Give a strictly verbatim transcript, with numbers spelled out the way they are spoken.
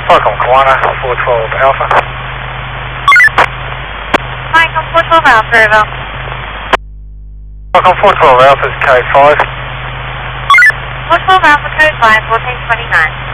Falcon Kiwana, four twelve Alpha. Falcon four twelve Alpha, over. Falcon four twelve Alpha's code five. four twelve Alpha, code five, fourteen twenty-nine.